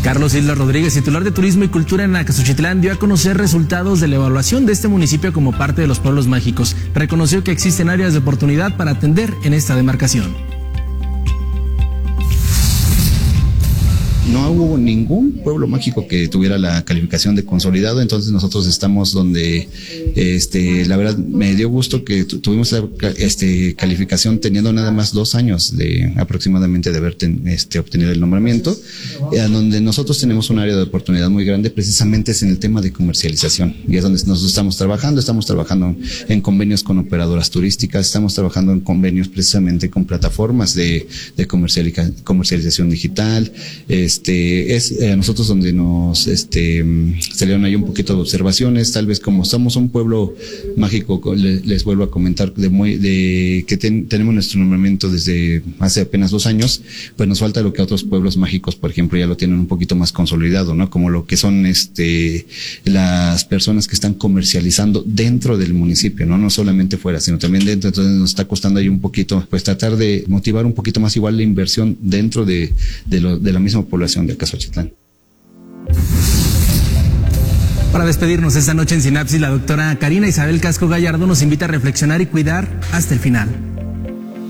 Carlos Isla Rodríguez, titular de Turismo y Cultura en Acaxuchitlán, dio a conocer resultados de la evaluación de este municipio como parte de los pueblos mágicos. Reconoció que existen áreas de oportunidad para atender en esta demarcación. No hubo ningún pueblo mágico que tuviera la calificación de consolidado, entonces nosotros estamos donde, la verdad me dio gusto que tuvimos la calificación teniendo nada más 2 años de aproximadamente de haber obtenido el nombramiento, donde nosotros tenemos un área de oportunidad muy grande, precisamente es en el tema de comercialización, y es donde nosotros estamos trabajando en convenios con operadoras turísticas, estamos trabajando en convenios precisamente con plataformas de comercialización digital. A nosotros donde nos salieron ahí un poquito de observaciones, tal vez como somos un pueblo mágico, les vuelvo a comentar que tenemos nuestro nombramiento desde hace apenas 2 años, pues nos falta lo que otros pueblos mágicos, por ejemplo, ya lo tienen un poquito más consolidado, ¿no? Como lo que son las personas que están comercializando dentro del municipio, no solamente fuera, sino también dentro. Entonces nos está costando ahí un poquito, pues tratar de motivar un poquito más igual la inversión dentro de la misma población de Acaxuchitlán. Para despedirnos esta noche en Sinapsis, la doctora Karina Isabel Casco Gallardo nos invita a reflexionar y cuidar hasta el final.